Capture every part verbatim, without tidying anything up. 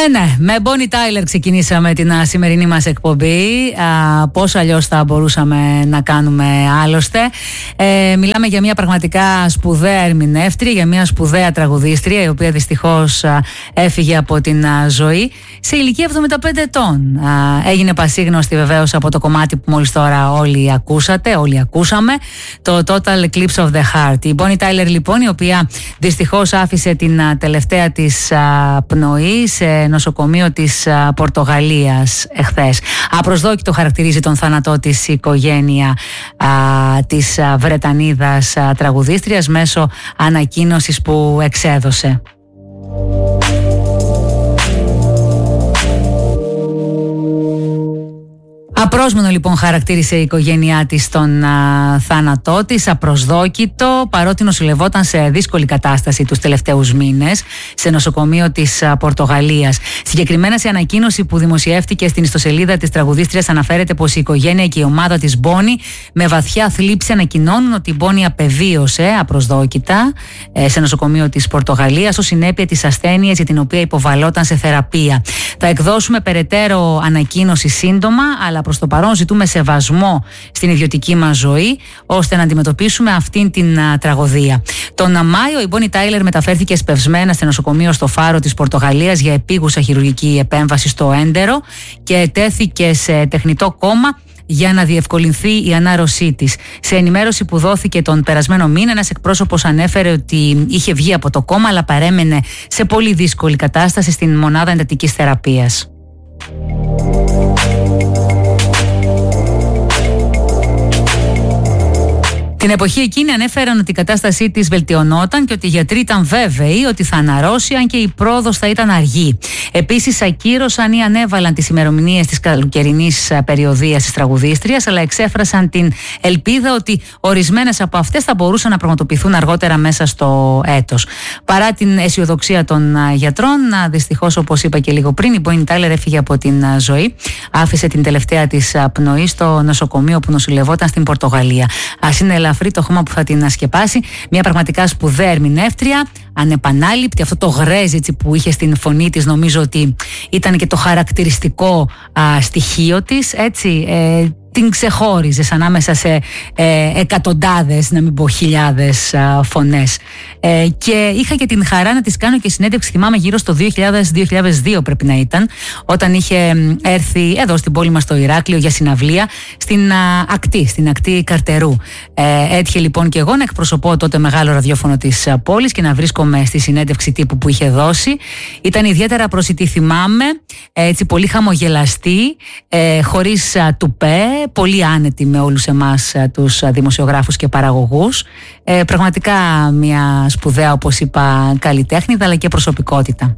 Ε, ναι, με Bonnie Tyler ξεκινήσαμε την α, σημερινή μας εκπομπή. Α, πώς αλλιώς θα μπορούσαμε να κάνουμε άλλωστε. Ε, μιλάμε για μια πραγματικά σπουδαία ερμηνεύτρια, για μια σπουδαία τραγουδίστρια, η οποία δυστυχώς α, έφυγε από την α, ζωή σε ηλικία εβδομήντα πέντε ετών. Α, έγινε πασίγνωστη βεβαίως από το κομμάτι που μόλις τώρα όλοι ακούσατε, όλοι ακούσαμε, το Total Eclipse of the Heart. Η Bonnie Tyler λοιπόν, η οποία δυστυχώς άφησε την α, τελευταία της α, πνοή σε νοσοκομείο της α, Πορτογαλίας εχθές. Απροσδόκητο χαρακτηρίζει τον θάνατό της η οικογένεια α, της α, Βρετανίδας α, τραγουδίστριας μέσω ανακοίνωσης που εξέδωσε. Απρόσμενο λοιπόν χαρακτήρισε η οικογένειά της τον α, θάνατό της, απροσδόκητο, παρότι νοσηλευόταν σε δύσκολη κατάσταση τους τελευταίους μήνες σε νοσοκομείο της α, Πορτογαλίας. Συγκεκριμένα σε ανακοίνωση που δημοσιεύτηκε στην ιστοσελίδα της τραγουδίστριας αναφέρεται πως η οικογένεια και η ομάδα της Bonnie με βαθιά θλίψη ανακοινώνουν ότι η Bonnie απεβίωσε απροσδόκητα ε, σε νοσοκομείο της Πορτογαλίας ως συνέπεια της ασθένειας για την οποία υποβαλόταν σε θεραπεία. Θα εκδώσουμε περαιτέρω ανακοίνωση σύντομα, αλλά προς το παρόν ζητούμε σεβασμό στην ιδιωτική μας ζωή ώστε να αντιμετωπίσουμε αυτήν την α, τραγωδία. Τον Μάιο η Bonnie Tyler μεταφέρθηκε εσπευσμένα στο νοσοκομείο στο Φάρο της Πορτογαλίας για επίγουσα χειρουργική επέμβαση στο έντερο και τέθηκε σε τεχνητό κόμμα για να διευκολυνθεί η ανάρρωσή της. Σε ενημέρωση που δόθηκε τον περασμένο μήνα, ένας εκπρόσωπος ανέφερε ότι είχε βγει από το κόμμα αλλά παρέμενε σε πολύ δύσκολη κατάσταση στην μονάδα εντατικής θεραπείας. Την εποχή εκείνη ανέφεραν ότι η κατάστασή της βελτιωνόταν και ότι οι γιατροί ήταν βέβαιοι ότι θα αναρρώσει, αν και η πρόοδος θα ήταν αργή. Επίσης, ακύρωσαν ή ανέβαλαν τις ημερομηνίες της καλοκαιρινής περιοδίας της τραγουδίστριας, αλλά εξέφρασαν την ελπίδα ότι ορισμένες από αυτές θα μπορούσαν να πραγματοποιηθούν αργότερα μέσα στο έτος. Παρά την αισιοδοξία των γιατρών, δυστυχώς, όπως είπα και λίγο πριν, η Bonnie Tyler έφυγε από την ζωή. Άφησε την τελευταία της πνοή στο νοσοκομείο που νοσηλευόταν στην Πορτογαλία. Ας είναι ελαφρύ το χώμα που θα την ασκεπάσει. Μια πραγματικά σπουδαία ερμηνεύτρια, ανεπανάληπτη. Αυτό το γρέζι που είχε στην φωνή της νομίζω ότι ήταν και το χαρακτηριστικό α, στοιχείο της, έτσι. Ε, την ξεχώριζες ανάμεσα σε ε, εκατοντάδες, να μην πω χιλιάδες α, φωνές. Ε, και είχα και την χαρά να της κάνω και συνέντευξη, θυμάμαι γύρω στο δύο χιλιάδες δύο χιλιάδες δύο πρέπει να ήταν, όταν είχε έρθει εδώ στην πόλη μας στο Ηράκλειο για συναυλία στην α, ακτή, στην ακτή Καρτερού. Ε, έτυχε λοιπόν και εγώ να εκπροσωπώ τότε μεγάλο ραδιόφωνο της α, πόλης και να βρίσκομαι στη συνέντευξη τύπου που είχε δώσει. Ήταν ιδιαίτερα προσιτή, θυμάμαι, έτσι πολύ χαμογελαστή, ε, χωρίς α, τουπέ, πολύ άνετη με όλους εμάς τους δημοσιογράφους και παραγωγούς. Ε, πραγματικά μια σπουδαία, όπως είπα, καλλιτέχνηδα αλλά και προσωπικότητα.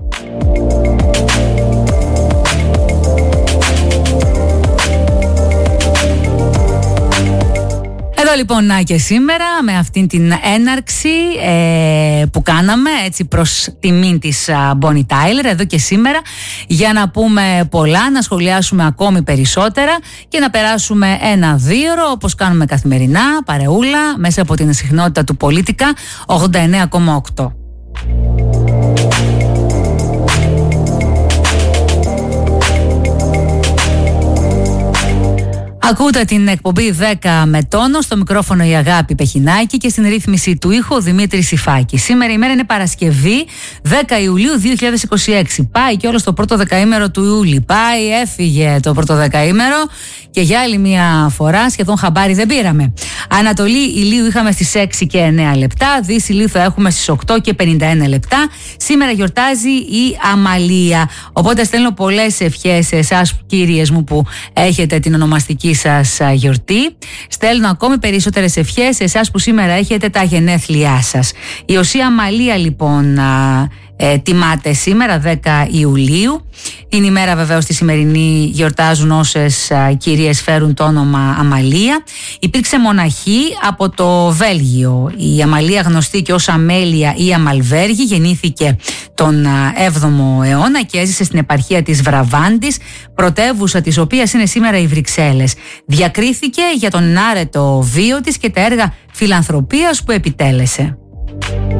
Εδώ λοιπόν να και σήμερα με αυτήν την έναρξη ε, που κάναμε έτσι προς τιμήν της uh, Bonnie Tyler εδώ και σήμερα, για να πούμε πολλά, να σχολιάσουμε ακόμη περισσότερα και να περάσουμε ένα δίωρο όπως κάνουμε καθημερινά, παρεούλα, μέσα από την συχνότητα του Πολίτικα ογδόντα εννέα κόμμα οκτώ. Ακούτε την εκπομπή δέκα με τόνο, στο μικρόφωνο η Αγάπη Πεχινάκη και στην ρύθμιση του ήχου ο Δημήτρης Σιφάκη. Σήμερα η μέρα είναι Παρασκευή, δέκα Ιουλίου δύο χιλιάδες είκοσι έξι. Πάει και όλο το πρώτο δεκαήμερο του Ιούλη. Πάει, έφυγε το πρώτο δεκαήμερο και για άλλη μια φορά σχεδόν χαμπάρι δεν πήραμε. Ανατολή ηλίου είχαμε στις έξι και εννέα λεπτά, δύση ηλίου θα έχουμε στις οκτώ και πενήντα ένα λεπτά. Σήμερα γιορτάζει η Αμαλία. Οπότε στέλνω πολλές ευχές σε εσάς, κύριες μου, που έχετε την ονομαστική σας γιορτή. Στέλνω ακόμη περισσότερες ευχές σε εσάς που σήμερα έχετε τα γενέθλιά σας. Η Οσία Αμαλία λοιπόν α, ε, τιμάται σήμερα δέκα Ιουλίου. Είναι η μέρα βεβαίως τη σημερινή, γιορτάζουν όσες α, κυρίες φέρουν το όνομα Αμαλία. Υπήρξε μοναχή από το Βέλγιο. Η Αμαλία, γνωστή και ως Αμέλεια ή Αμαλβέργη, γεννήθηκε τον έβδομο αιώνα και έζησε στην επαρχία της Βραβάντης, πρωτεύουσα της οποίας είναι σήμερα οι Βρυξέλλες. Διακρίθηκε για τον άρετο βίο της και τα έργα φιλανθρωπίας που επιτέλεσε.